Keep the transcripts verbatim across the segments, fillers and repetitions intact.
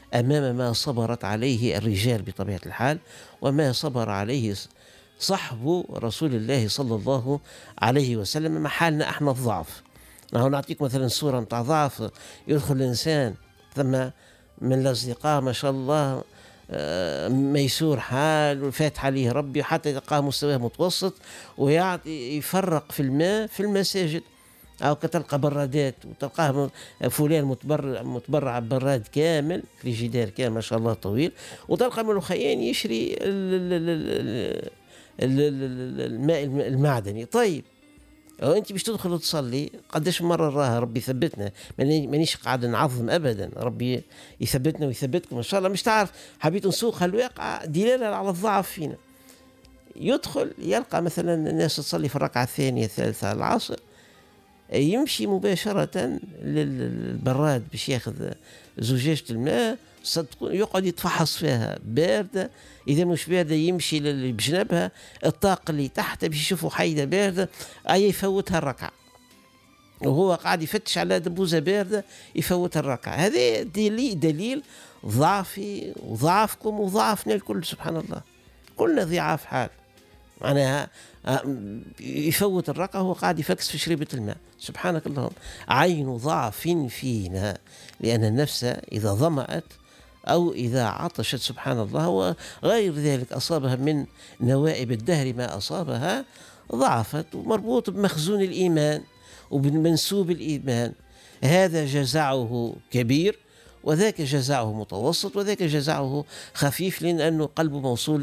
أمام ما صبرت عليه الرجال بطبيعة الحال، وما صبر عليه ص صحب رسول الله صلى الله عليه وسلم، مع حالنا إحنا الضعف. راهو نعطيك مثلًا صورة متاع ضعف. يدخل الإنسان ثم من الأصدقاء ما شاء الله، آآ ميسور حال وفاتح عليه ربي، حتى تلقاه مستواه متوسط ويعطي يفرّق في الماء في المساجد. أو كتلقى برادات وتلقاه م فلان متبر متبرع ببراد كامل، فريجيدير كامل ما شاء الله طويل، وتلقى من الأخيين يشري ال ال ال ال ال ال ال الماء الم المعدني. طيب، هو أنتِ باش تدخل وتصلي قداش مرة راها ربي يثبّتنا. ماني مانيش قاعد نعظم أبدًا، ربي يثبّتنا ويثبّتكم إن شاء الله. مش تعرف حبيت نسوقها الواقع دلالة على الضعف فينا. يدخل يلقى مثلًا الناس تصلي في الركعة الثانية الثالثة العصر، يمشي مباشرة لل للبراد باش ياخذ زجاجة الماء. صدقوني يقعد يتفحص فيها باردة، إذا مش باردة يمشي للي بجنبها، الطاق اللي تحته باش يشوفوا حيدة باردة، أيا يفوتها الركعة. وهو قاعد يفتش على دبوزة باردة يفوتها الركعة. هذا دلي دليل ضعفي وضعفكم وضعفنا الكل سبحان الله. كلنا ضعاف حال. معناها آه، م- يفوت الرقعة وهو قاعد يفكس في شريبة الماء. سبحانك اللهم. عين ضعف فينا، لأن النفس إذا ظمأت أو إذا عطشت سبحان الله وغير ذلك أصابها من نوائب الدهر ما أصابها، ضعفت، ومربوط بمخزون الإيمان وبمنسوب الإيمان. هذا جزعه كبير، وذاك جزعه متوسط، وذاك جزعه خفيف، لأنه قلبه موصول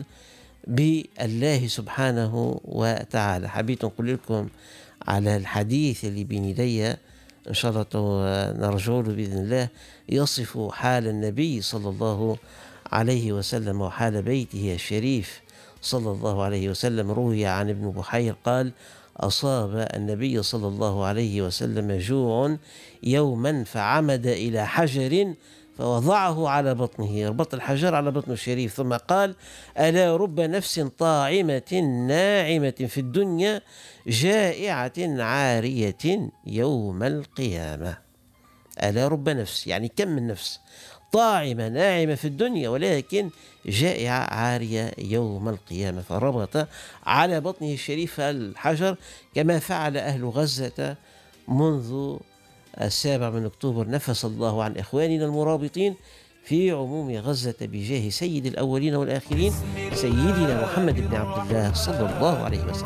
بالله سبحانه وتعالى. حبيت نقول لكم على الحديث اللي بين يدي، إن شاء الله تو نرجع له بإذن الله، يصف حال النبي صلى الله عليه وسلم وحال بيته الشريف صلى الله عليه وسلم. روي عن ابن بحير قال: أصاب النبي صلى الله عليه وسلم جوع يوما فعمد إلى حجر فوضعه على بطنه، ربط الحجر على بطن الشريف، ثم قال: ألا رب نفس طاعمة ناعمة في الدنيا جائعة عارية يوم القيامة. ألا رب نفس، يعني كم من نفس طاعمة ناعمة في الدنيا ولكن جائعة عارية يوم القيامة. فربط على بطنه الشريف الحجر كما فعل أهل غزة منذ السابع من أكتوبر. نفس الله عن إخواننا المرابطين في عموم غزة بجاه سيد الأولين والآخرين سيدنا محمد بن عبد الله صلى الله عليه وسلم.